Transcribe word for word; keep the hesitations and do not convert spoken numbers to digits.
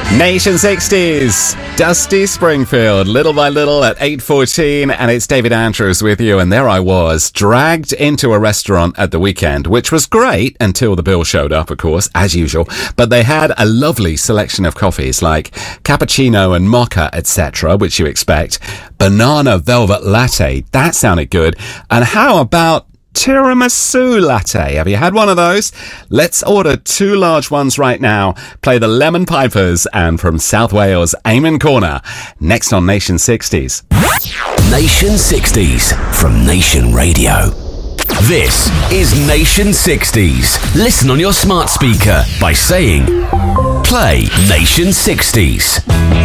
Nation sixties, Dusty Springfield, little by little at eight fourteen, and it's David Andrews with you, and there I was, dragged into a restaurant at the weekend, which was great until the bill showed up, of course, as usual, but they had a lovely selection of coffees like cappuccino and mocha, et cetera, which you expect, banana velvet latte, that sounded good, and how about tiramisu latte? Have you had one of those? Let's order two large ones right now. Play the Lemon Pipers and from South Wales, Eamon Corner. Next on Nation sixties. Nation sixties from Nation Radio. This is Nation sixties. Listen on your smart speaker by saying, play Nation sixties.